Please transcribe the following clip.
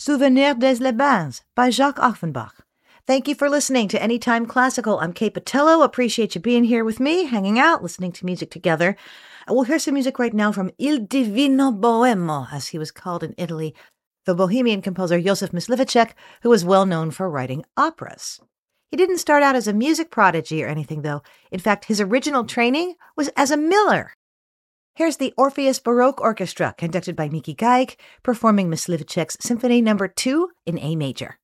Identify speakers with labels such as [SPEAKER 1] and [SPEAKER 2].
[SPEAKER 1] Souvenir des Les-Bains by Jacques Offenbach. Thank you for listening to Anytime Classical. I'm Kate Patello. Appreciate you being here with me, hanging out, listening to music together. We'll hear some music right now from Il Divino Boemo, as he was called in Italy, the Bohemian composer Josef Mysliveček, who was well known for writing operas. He didn't start out as a music prodigy or anything, though. In fact, his original training was as a miller. Here's the Orpheus Baroque Orchestra, conducted by Miki Geig, performing Mysliveček's Symphony No. 2 in A major.